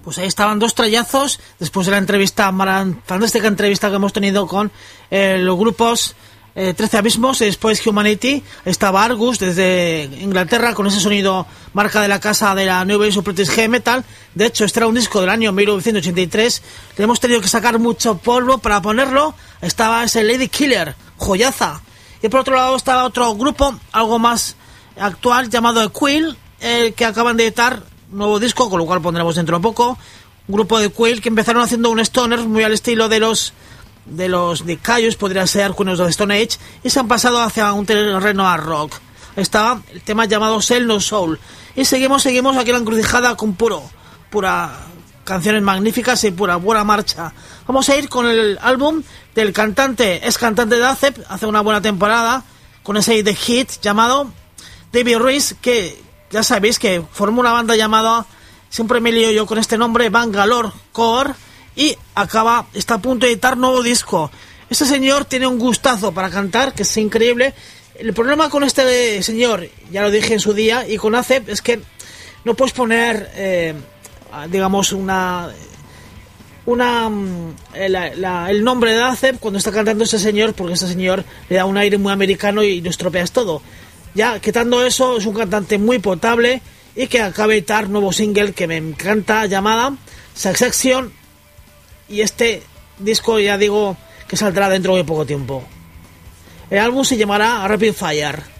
Pues ahí estaban dos trayazos después de la entrevista, fantástica entrevista que hemos tenido con los grupos 13 Abismos y después Humanity. Estaba Argus desde Inglaterra con ese sonido marca de la casa de la New Wave of British Heavy Metal. De hecho, este era un disco del año 1983. Le hemos tenido que sacar mucho polvo para ponerlo. Estaba ese Lady Killer, joyaza. Y por otro lado estaba otro grupo, algo más actual, llamado The Quill, que acaban de editar nuevo disco, con lo cual pondremos dentro de poco. Un grupo de Quill que empezaron haciendo un stoner muy al estilo de los de Caius, podría ser Queen of the Stone Age, y se han pasado hacia un terreno a rock. Estaba el tema llamado Cell No Soul. Y seguimos aquí en la encrucijada con pura canciones magníficas y pura buena marcha. Vamos a ir con el álbum del cantante, es cantante de Acep, hace una buena temporada, con ese The Hit llamado David Ruiz, que ya sabéis que formó una banda llamada, siempre me lío yo con este nombre, Bangalore Core, y está a punto de editar nuevo disco. Este señor tiene un gustazo para cantar, que es increíble. El problema con este señor, ya lo dije en su día, y con Acep, es que no puedes poner, digamos, el nombre de Acep cuando está cantando este señor, porque este señor le da un aire muy americano y lo estropeas todo. Ya, quitando eso, es un cantante muy potable y que acaba de editar nuevo single que me encanta, llamada Succession, y este disco ya digo que saldrá dentro de poco tiempo. El álbum se llamará Rapid Fire.